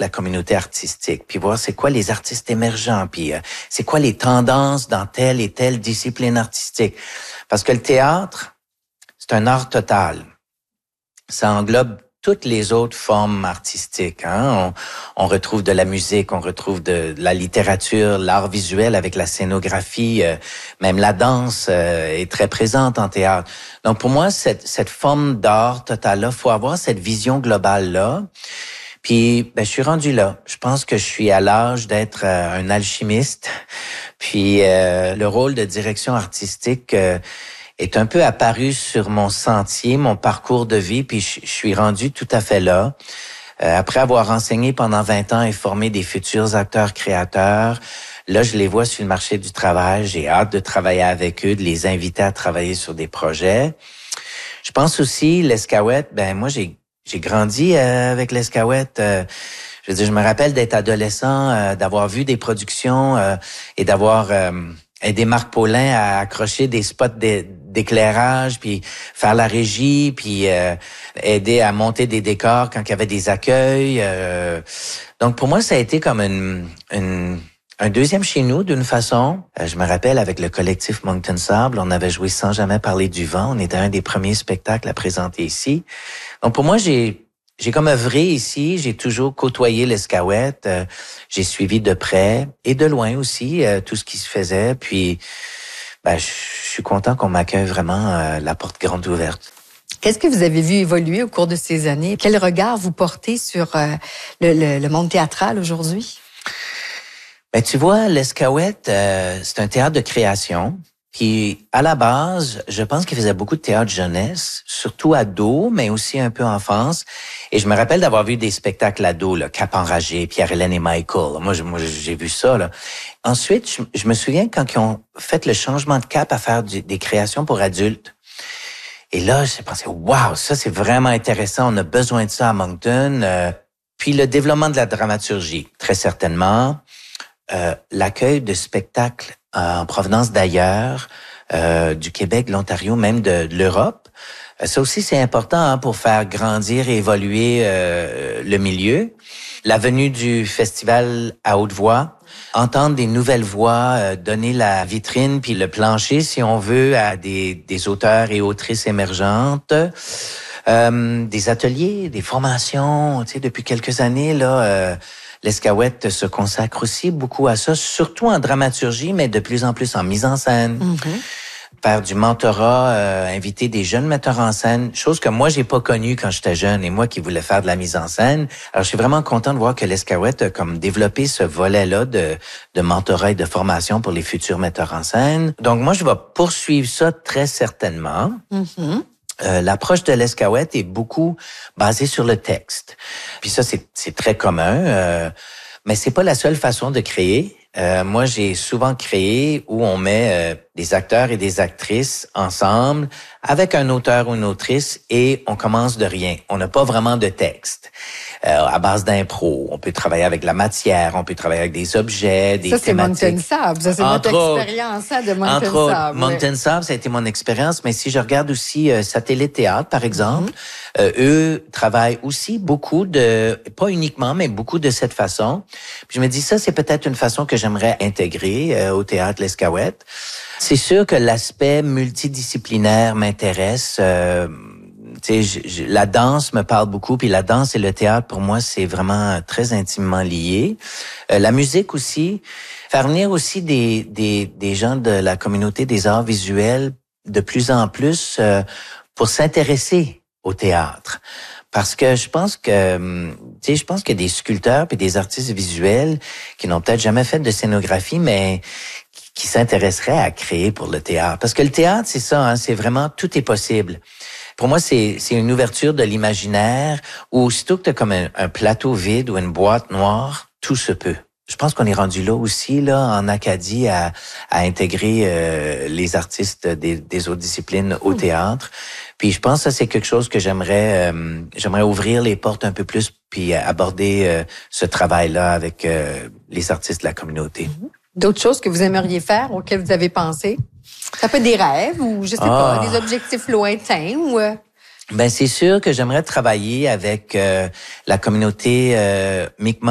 la communauté artistique, puis voir c'est quoi les artistes émergents, puis c'est quoi les tendances dans telle et telle discipline artistique. Parce que le théâtre, c'est un art total. Ça englobe toutes les autres formes artistiques. Hein? On retrouve de la musique, on retrouve de la littérature, l'art visuel avec la scénographie, même la danse est très présente en théâtre. Donc pour moi, cette forme d'art total-là, faut avoir cette vision globale-là. Puis je suis rendu là. Je pense que je suis à l'âge d'être un alchimiste. Puis le rôle de direction artistique est un peu apparu sur mon sentier, mon parcours de vie, puis je suis rendu tout à fait là. Après avoir enseigné pendant 20 ans et formé des futurs acteurs-créateurs, là, je les vois sur le marché du travail. J'ai hâte de travailler avec eux, de les inviter à travailler sur des projets. Je pense aussi, l'Escaouette, moi, j'ai grandi avec l'Escaouette. Je veux dire, je me rappelle d'être adolescent, d'avoir vu des productions et d'avoir aidé Marc Paulin à accrocher des spots d'éclairage, puis faire la régie, puis aider à monter des décors quand il y avait des accueils. Donc pour moi, ça a été comme un deuxième chez nous, d'une façon. Je me rappelle, avec le collectif Moncton Sable, on avait joué Sans jamais parler du vent. On était un des premiers spectacles à présenter ici. Donc pour moi, j'ai comme œuvré ici, j'ai toujours côtoyé l'Escaouette, j'ai suivi de près et de loin aussi tout ce qui se faisait, puis je suis content qu'on m'accueille vraiment la porte grande ouverte. Qu'est-ce que vous avez vu évoluer au cours de ces années? Quel regard vous portez sur le monde théâtral aujourd'hui? Tu vois, l'Escaouette, c'est un théâtre de création. Puis, à la base, je pense qu'il faisait beaucoup de théâtre jeunesse, surtout ado, mais aussi un peu enfance. Et je me rappelle d'avoir vu des spectacles ados, là, Cap enragé, Pierre-Hélène et Michael. Moi, j'ai vu ça, là. Ensuite, je me souviens quand ils ont fait le changement de cap à faire des créations pour adultes. Et là, j'ai pensé, waouh, ça, c'est vraiment intéressant. On a besoin de ça à Moncton. Puis, le développement de la dramaturgie, très certainement. L'accueil de spectacles en provenance d'ailleurs, du Québec, de l'Ontario, même de l'Europe. Ça aussi, c'est important pour faire grandir et évoluer le milieu. La venue du festival à haute voix, entendre des nouvelles voix, donner la vitrine puis le plancher, si on veut, à des auteurs et autrices émergentes. Des ateliers, des formations, depuis quelques années, là... L'Escaouette se consacre aussi beaucoup à ça, surtout en dramaturgie, mais de plus en plus en mise en scène. Mm-hmm. Faire du mentorat, inviter des jeunes metteurs en scène, chose que moi, j'ai pas connue quand j'étais jeune et moi qui voulais faire de la mise en scène. Alors, je suis vraiment content de voir que l'Escaouette a comme développé ce volet-là de mentorat et de formation pour les futurs metteurs en scène. Donc, moi, je vais poursuivre ça très certainement. Mm-hmm. L'approche de l'Escaouette est beaucoup basée sur le texte. Puis ça, c'est très commun, mais c'est pas la seule façon de créer. Moi, j'ai souvent créé où on met des acteurs et des actrices ensemble avec un auteur ou une autrice et on commence de rien. On n'a pas vraiment de texte. À base d'impro, on peut travailler avec la matière, on peut travailler avec des objets, des thématiques. Ça, c'est Moncton Sable. Ça, c'est votre expérience de Moncton Sable. Moncton Sable, ça a été mon expérience. Mais si je regarde aussi Satellite Théâtre, par exemple, eux travaillent aussi beaucoup pas uniquement, mais beaucoup de cette façon. Puis je me dis, ça, c'est peut-être une façon que j'aimerais intégrer au théâtre l'Escaouette. C'est sûr que l'aspect multidisciplinaire m'intéresse. La danse me parle beaucoup, puis la danse et le théâtre, pour moi, c'est vraiment très intimement lié. La musique aussi. Faire venir aussi des gens de la communauté des arts visuels de plus en plus pour s'intéresser au théâtre. Parce que je pense qu'il y a des sculpteurs et des artistes visuels qui n'ont peut-être jamais fait de scénographie, mais qui s'intéresseraient à créer pour le théâtre. Parce que le théâtre, c'est ça, hein, c'est vraiment tout est possible. Pour moi, c'est une ouverture de l'imaginaire où aussitôt que tu as comme un plateau vide ou une boîte noire, tout se peut. Je pense qu'on est rendu là aussi, là, en Acadie, à intégrer les artistes des autres disciplines au théâtre. Puis je pense que ça, c'est quelque chose que j'aimerais ouvrir les portes un peu plus puis aborder ce travail-là avec les artistes de la communauté. D'autres choses que vous aimeriez faire, auxquelles vous avez pensé? Ça peut être des rêves ou, je sais pas, des objectifs lointains ou... C'est sûr que j'aimerais travailler avec la communauté Mi'kmaq